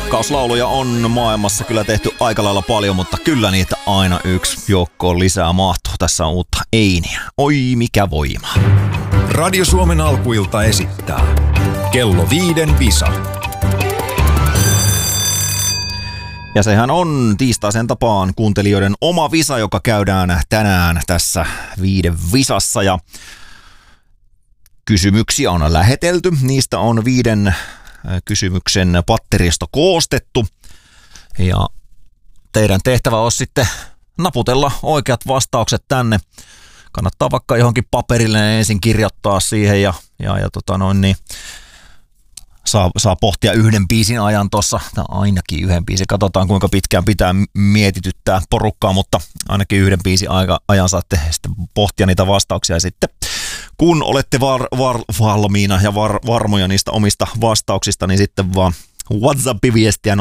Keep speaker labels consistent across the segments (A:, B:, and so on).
A: Rakkauslauluja on maailmassa kyllä tehty aika lailla paljon, mutta kyllä niitä aina yksi joukkoon lisää mahtuu. Tässä on uutta Einiä. Oi mikä voima.
B: Radio Suomen alkuilta esittää Kello 5 visa.
A: Ja sehän on tiistaisen tapaan kuuntelijoiden oma visa, joka käydään tänään tässä 5 visassa. Ja kysymyksiä on lähetelty. Niistä on 5 kysymyksen patteristo koostettu. Ja teidän tehtävä on sitten naputella oikeat vastaukset tänne. Kannattaa vaikka johonkin paperille ensin kirjoittaa siihen ja saa pohtia yhden biisin ajan tuossa, ainakin yhden biisin. Katsotaan kuinka pitkään pitää mietityttää porukkaa, mutta ainakin yhden biisin ajan saatte sitten pohtia niitä vastauksia. Ja sitten kun olette valmiina ja varmoja niistä omista vastauksista, niin sitten vaan WhatsApp-viestiä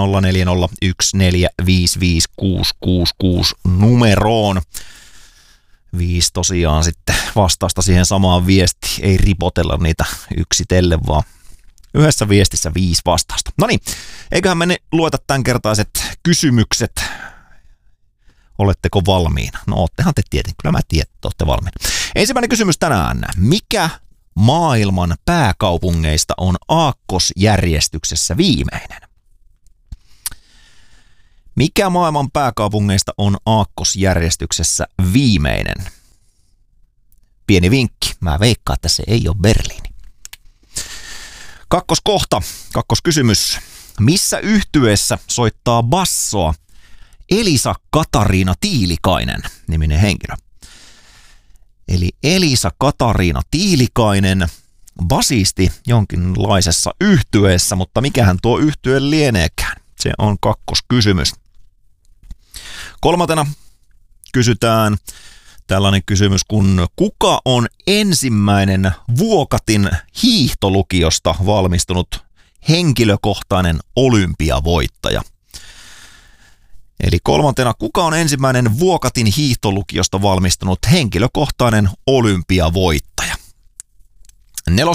A: 0401455666 numeroon. 5 tosiaan sitten vastausta siihen samaan viestiin. Ei ripotella niitä yksitellen, vaan yhdessä viestissä 5 vastausta. No niin, eiköhän me lueta tämänkertaiset kysymykset. Oletteko valmiina? No oottehan te tietenkin. Kyllä mä tiedän, että olette valmiina. Ensimmäinen kysymys tänään. Mikä maailman pääkaupungeista on aakkosjärjestyksessä viimeinen? Mikä maailman pääkaupungeista on aakkosjärjestyksessä viimeinen? Pieni vinkki. Mä veikkaan, että se ei ole Berliini. Kakkoskysymys. Missä yhtyeessä soittaa bassoa Elisa Katariina Tiilikainen niminen henkilö? Eli Elisa Katariina Tiilikainen, basisti jonkinlaisessa yhtyeessä, mutta mikähän tuo yhtye lieneekään? Se on kakkoskysymys. 3. kysytään tällainen kysymys, kun kuka on ensimmäinen Vuokatin hiihtolukiosta valmistunut henkilökohtainen olympiavoittaja? Eli 3. kuka on ensimmäinen Vuokatin hiihtolukiosta valmistunut henkilökohtainen olympiavoittaja? 4.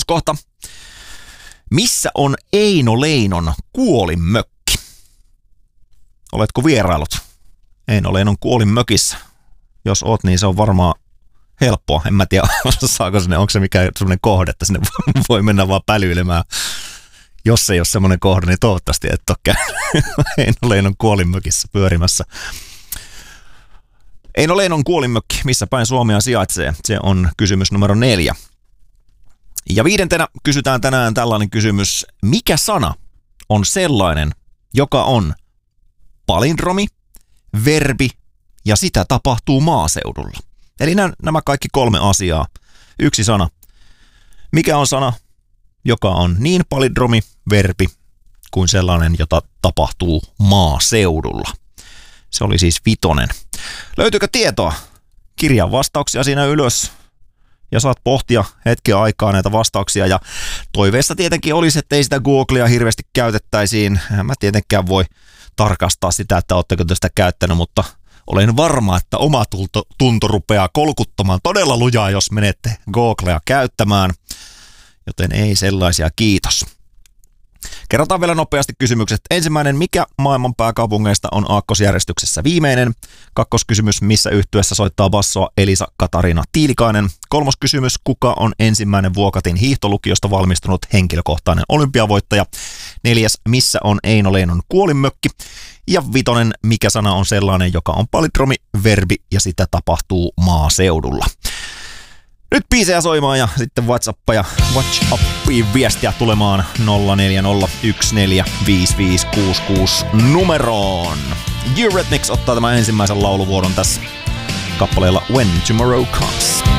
A: missä on Eino Leinon kuolinmökki? Oletko vierailut Eino Leinon kuolinmökissä? Jos oot, niin se on varmaan helppoa. En mä tiedä, saako sinne, onko se mikään semmoinen kohde, että sinne voi mennä vaan pälyilemään. Jos ei ole semmoinen kohde, niin toivottavasti et ole käynyt Eino Leinon kuolinmökissä pyörimässä. Eino Leinon kuolinmökki, missä päin Suomea sijaitsee? Se on kysymys numero 4. Ja 5. kysytään tänään tällainen kysymys. Mikä sana on sellainen, joka on palindromi, verbi ja sitä tapahtuu maaseudulla? Eli nämä kaikki 3 asiaa. Yksi sana. Mikä on sana, joka on niin palindromi, verbi kuin sellainen, jota tapahtuu maaseudulla? Se oli siis 5. Löytyykö tietoa? Kirjaa vastauksia siinä ylös ja saat pohtia hetken aikaa näitä vastauksia. Ja toiveessa tietenkin olisi, että ei sitä Googlea hirveästi käytettäisiin. Mä tietenkään voi tarkastaa sitä, että ootteko te sitä käyttänyt, mutta olen varma, että oma tunto rupeaa kolkuttamaan todella lujaa, jos menette Googlea käyttämään. Joten ei sellaisia, kiitos. Kerrotaan vielä nopeasti kysymykset. Ensimmäinen, mikä maailman pääkaupungeista on aakkosjärjestyksessä viimeinen? 2. kysymys, missä yhtyeessä soittaa bassoa Elisa Katariina Tiilikainen? 3. kysymys, kuka on ensimmäinen Vuokatin hiihtolukiosta valmistunut henkilökohtainen olympiavoittaja? 4. missä on Eino Leinon kuolinmökki? Ja 5. mikä sana on sellainen, joka on palindromi, verbi ja sitä tapahtuu maaseudulla? Nyt biisejä soimaan ja sitten WhatsAppia viestiä tulemaan 0401455666 numeroon. Eurythmics ottaa tämän ensimmäisen lauluvuodon tässä kappaleella When Tomorrow Comes.